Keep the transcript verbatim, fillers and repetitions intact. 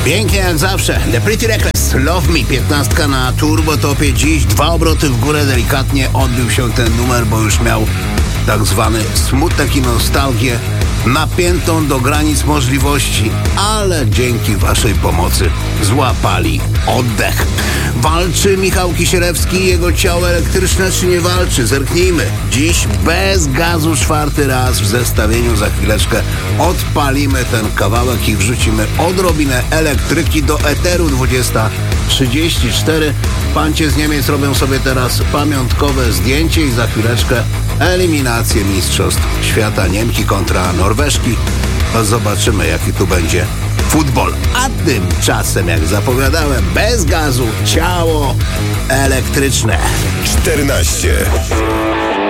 Pięknie jak zawsze. The Pretty Reckless, Love Me, piętnastka na Turbo Topie. Dziś dwa obroty w górę, delikatnie odbił się ten numer, bo już miał tak zwany smutek i nostalgię napiętą do granic możliwości, ale dzięki waszej pomocy złapali oddech. Walczy Michał Kisielewski, jego ciało elektryczne czy nie walczy? Zerknijmy. Dziś bez gazu czwarty raz w zestawieniu. Za chwileczkę odpalimy ten kawałek i wrzucimy odrobinę elektryki do eteru. Dwudziesta trzydzieści cztery. Pancie z Niemiec robią sobie teraz pamiątkowe zdjęcie i za chwileczkę eliminację Mistrzostw Świata. Niemki kontra Norweżki. Zobaczymy, jaki tu będzie futbol. A tymczasem, jak zapowiadałem, bez gazu ciało elektryczne. czternaście.